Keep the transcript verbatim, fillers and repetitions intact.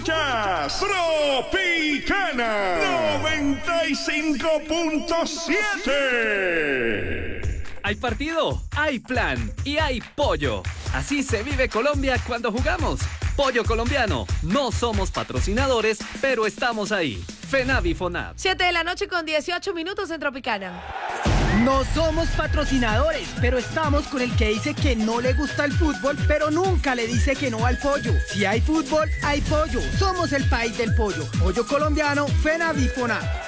Escuchas Tropicana noventa y cinco punto siete. Hay partido, hay plan y hay pollo. Así se vive Colombia cuando jugamos. Pollo colombiano. No somos patrocinadores, pero estamos ahí. FENAVI FONAV. siete de la noche con dieciocho minutos en Tropicana. No somos patrocinadores, pero estamos con el que dice que no le gusta el fútbol, pero nunca le dice que no al pollo. Si hay fútbol, hay pollo. Somos el país del pollo. Pollo colombiano, FENAVI FONAV.